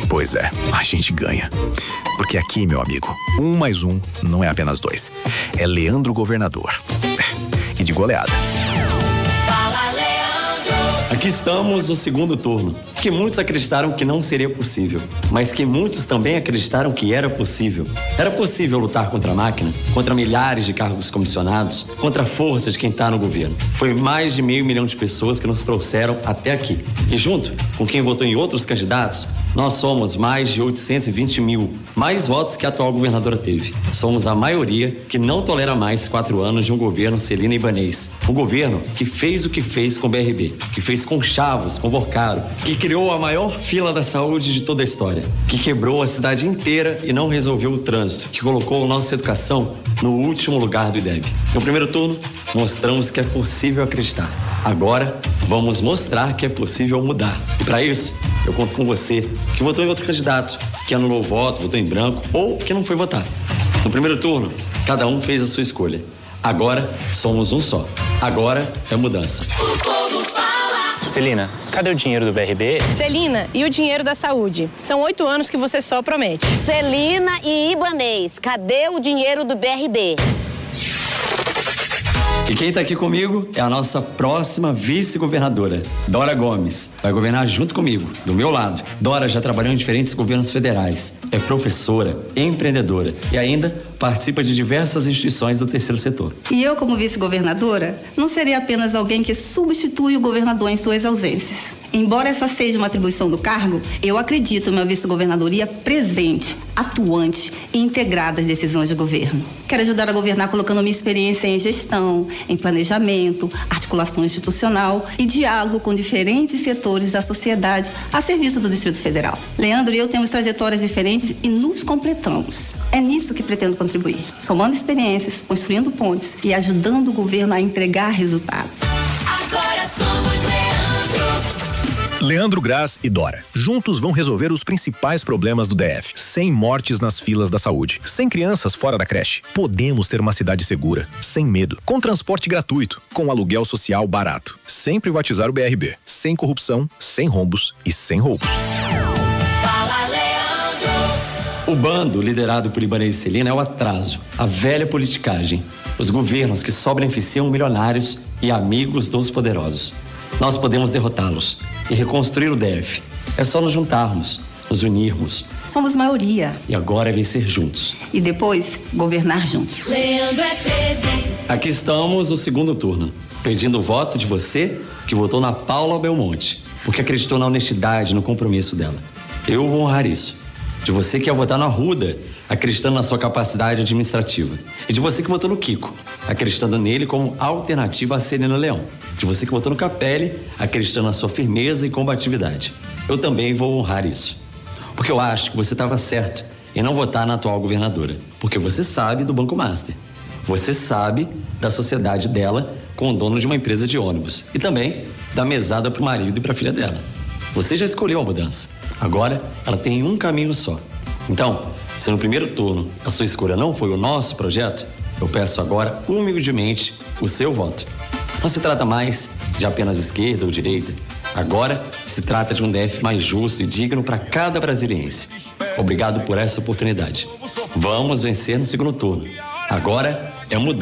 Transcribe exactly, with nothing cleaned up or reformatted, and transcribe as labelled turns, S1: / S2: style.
S1: Pois é, a gente ganha. Porque aqui, meu amigo, um mais um não é apenas dois. É Leandro Governador. E de goleada.
S2: Aqui estamos no segundo turno, que muitos acreditaram que não seria possível, mas que muitos também acreditaram que era possível. Era possível lutar contra a máquina, contra milhares de cargos comissionados, contra a força de quem está no governo. Foi mais de meio milhão de pessoas que nos trouxeram até aqui. E junto com quem votou em outros candidatos, nós somos mais de oitocentos e vinte mil, mais votos que a atual governadora teve. Somos a maioria que não tolera mais quatro anos de um governo Celina Ibanez. Um governo que fez o que fez com o B R B, que fez com Chavos, com Borcaro, que criou a maior fila da saúde de toda a história, que quebrou a cidade inteira e não resolveu o trânsito, que colocou a nossa educação no último lugar do I D E B. No primeiro turno, mostramos que é possível acreditar. Agora, vamos mostrar que é possível mudar. E para isso, eu conto com você, que votou em outro candidato, que anulou o voto, votou em branco ou que não foi votar. No primeiro turno, cada um fez a sua escolha. Agora, somos um só. Agora é mudança.
S3: O povo fala.
S4: Celina, cadê o dinheiro do B R B?
S5: Celina, e o dinheiro da saúde? São oito anos que você só promete.
S6: Celina e Ibanez, cadê o dinheiro do B R B?
S2: E quem tá aqui comigo é a nossa próxima vice-governadora, Dora Gomes. Vai governar junto comigo, do meu lado. Dora já trabalhou em diferentes governos federais, é professora, empreendedora e ainda participa de diversas instituições do terceiro setor.
S7: E eu, como vice-governadora, não seria apenas alguém que substitui o governador em suas ausências. Embora essa seja uma atribuição do cargo, eu acredito na vice-governadoria presente, atuante e integrada às decisões de governo. Quero ajudar a governar colocando minha experiência em gestão, em planejamento, articulação institucional e diálogo com diferentes setores da sociedade a serviço do Distrito Federal. Leandro e eu temos trajetórias diferentes e nos completamos. É nisso que pretendo contribuir, somando experiências, construindo pontes e ajudando o governo a entregar resultados.
S3: Agora somos Leandro.
S1: Leandro Graz e Dora. Juntos vão resolver os principais problemas do D F. Sem mortes nas filas da saúde. Sem crianças fora da creche. Podemos ter uma cidade segura. Sem medo. Com transporte gratuito. Com aluguel social barato. Sem privatizar o B R B. Sem corrupção. Sem rombos e sem roubos.
S3: Fala, Leandro.
S2: O bando liderado por Ibanez e Celina é o atraso, a velha politicagem. Os governos que só beneficiam milionários e amigos dos poderosos. Nós podemos derrotá-los e reconstruir o D F. É só nos juntarmos, nos unirmos.
S7: Somos maioria.
S2: E agora é vencer juntos.
S7: E depois, governar juntos.
S3: Leandro é treze.
S2: Aqui estamos no segundo turno, pedindo o voto de você que votou na Paula Belmonte, porque acreditou na honestidade, no compromisso dela. Eu vou honrar isso. De você que ia votar no Arruda, acreditando na sua capacidade administrativa. E de você que votou no Kiko, acreditando nele como alternativa a Celina Leão. De você que votou no Capelli, acreditando na sua firmeza e combatividade. Eu também vou honrar isso. Porque eu acho que você estava certo em não votar na atual governadora. Porque você sabe do Banco Master. Você sabe da sociedade dela com o dono de uma empresa de ônibus. E também da mesada para o marido e para a filha dela. Você já escolheu a mudança. Agora, ela tem um caminho só. Então, se no primeiro turno a sua escolha não foi o nosso projeto, eu peço agora, humildemente, o seu voto. Não se trata mais de apenas esquerda ou direita. Agora se trata de um D F mais justo e digno para cada brasiliense. Obrigado por essa oportunidade. Vamos vencer no segundo turno. Agora é mudança.